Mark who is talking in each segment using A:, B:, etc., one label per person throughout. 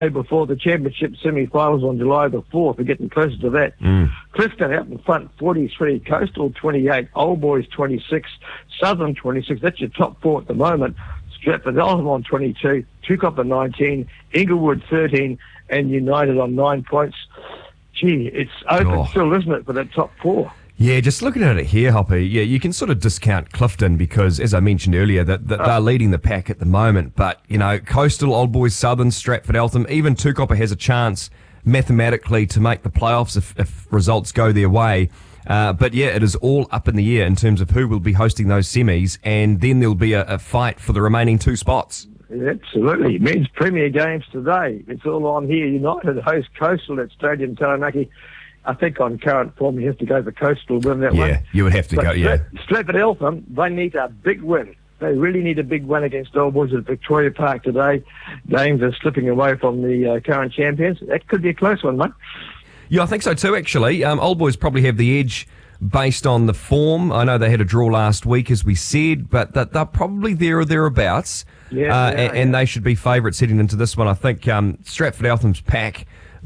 A: before the championship semi-finals on July the 4th. We're getting closer to that. Clifton out in front, 43. Coastal, 28. Old Boys, 26. Southern, 26. That's your top four at the moment. Stratford Eltham on 22. Two Copper, 19. Inglewood, 13. And United on 9 points. Gee, it's open still, isn't it, for that top four?
B: Yeah, just looking at it here, Hoppy, yeah, you can sort of discount Clifton because, as I mentioned earlier, that they're leading the pack at the moment. But, you know, Coastal, Old Boys, Southern, Stratford, Eltham, even Two Copper has a chance mathematically to make the playoffs if results go their way. But, yeah, it is all up in the air in terms of who will be hosting those semis, and then there'll be a fight for the remaining two spots.
A: Absolutely. Men's Premier Games today. It's all on here. United host Coastal at Stadium Taranaki. I think on current form, you have to go for Coastal to win that one.
B: Yeah, you would have to go, yeah.
A: Stratford Eltham, they need a big win. They really need a big win against Old Boys at Victoria Park today. Games are slipping away from the current champions. That could be a close one, mate.
B: Yeah, I think so too, actually. Old Boys probably have the edge based on the form. I know they had a draw last week, as we said, but they're probably there or thereabouts. And they should be favourites heading into this one. I think Stratford Eltham's pack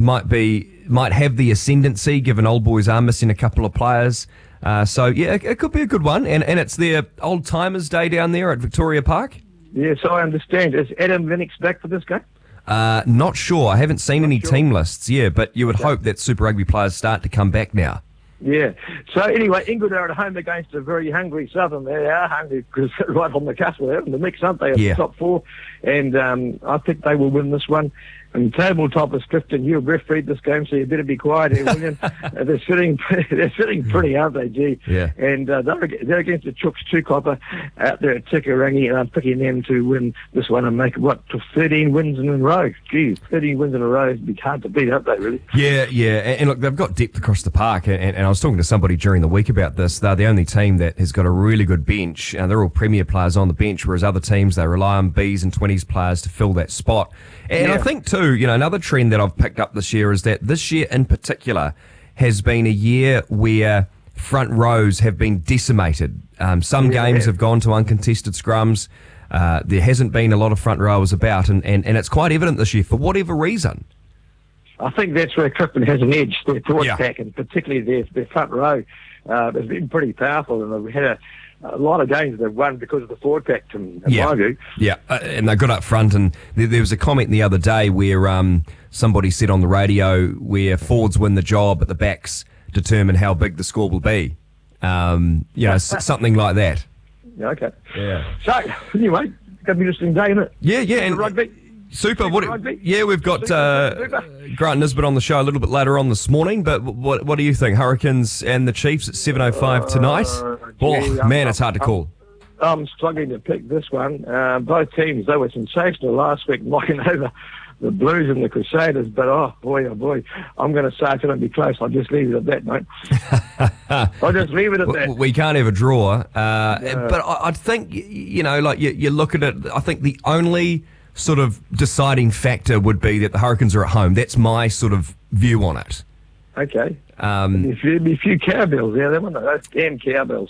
B: might have the ascendancy, given Old Boys are missing a couple of players. So, yeah, it could be a good one. And it's their Old Timers Day down there at Victoria Park.
A: Yes, I understand. Is Adam Vinnick back for this game?
B: Not sure. I haven't seen any team lists, but you would hope that Super Rugby players start to come back now.
A: Yeah. So anyway, Inglewood are at home against a very hungry Southern. They are hungry because they're right on the cusp of having the mix, aren't they? At the top four. And I think they will win this one. And tabletop is Clifton. You'll refereed this game, so you better be quiet here, William. They're sitting pretty, aren't they, G?
B: Yeah.
A: And they're against the Chooks, Two Copper out there at Tikarangi, and I'm picking them to win this one and make it, to 13 wins in a row. Gee, 13 wins in a row would be hard to beat, aren't they, really?
B: Yeah. And look, they've got depth across the park, and I was talking to somebody during the week about this. They're the only team that has got a really good bench, and they're all premier players on the bench, whereas other teams, they rely on Bs and 20s players to fill that spot. And I think, too, another trend that I've picked up this year is that this year in particular has been a year where front rows have been decimated. Some games have gone to uncontested scrums. There hasn't been a lot of front rowers about, and it's quite evident this year for whatever reason.
A: I think that's where Clifton has an edge, their forward pack, and particularly their front row. It's been pretty powerful, and they've had a lot of games they've won because of the forward pack, in my view. Yeah,
B: and they got up front, and there was a comment the other day where somebody said on the radio where forwards win the job, but the backs determine how big the score will be. Something like that.
A: Yeah, okay.
B: Yeah.
A: So, anyway, going to be an interesting day, isn't it?
B: Yeah. And
A: rugby.
B: Super. We've got Grant Nisbet on the show a little bit later on this morning, but what do you think? Hurricanes and the Chiefs at 7:05 tonight? It's hard to call.
A: I'm struggling to pick this one. Both teams, they were sensational last week, knocking over the Blues and the Crusaders, but oh boy, I'm going to say it's going to be close. I'll just leave it at that, mate. I'll just leave it at that.
B: We can't have a draw, but I think, you look at it, I think the only sort of deciding factor would be that the Hurricanes are at home. That's my sort of view on it.
A: Okay. A few cowbells there, wouldn't they? Those damn cowbells.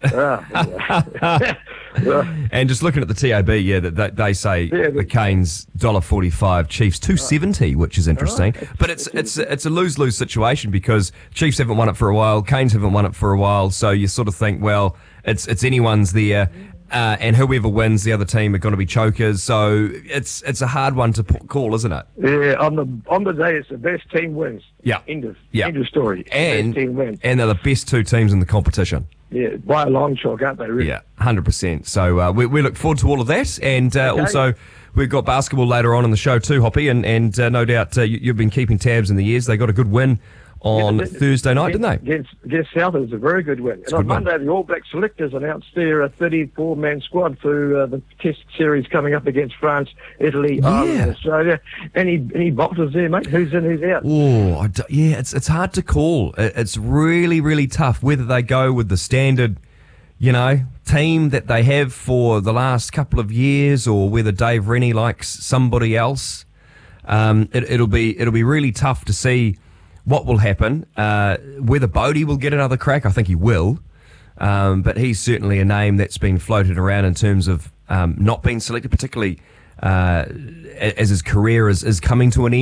B: And just looking at the TAB, that they say the Canes $1.45, Chiefs $2.70, which is interesting. But it's a lose-lose situation because Chiefs haven't won it for a while, Canes haven't won it for a while, so you sort of think, well, it's anyone's there. And whoever wins, the other team are going to be chokers. So it's a hard one to call, isn't it?
A: Yeah, on the day, it's the best team wins.
B: Yeah.
A: End of story.
B: And
A: best team wins.
B: And they're the best two teams in the competition.
A: Yeah, by a long chalk, aren't they, really?
B: Yeah, 100%. So we look forward to all of that. And also, we've got basketball later on in the show too, Hoppy. And no doubt you've been keeping tabs in the years. They got a good win on Thursday night, didn't they?
A: Against South, it was a very good win. And on Monday, the All Black selectors announced their 34-man squad for the Test series coming up against France, Italy, Ireland, and Australia. Any boxers there, mate? Who's in, who's out?
B: Oh, it's hard to call. It's really, really tough whether they go with the standard, team that they have for the last couple of years, or whether Dave Rennie likes somebody else. It'll be really tough to see what will happen, whether Bodie will get another crack. I think he will, but he's certainly a name that's been floated around in terms of not being selected, particularly as his career is coming to an end.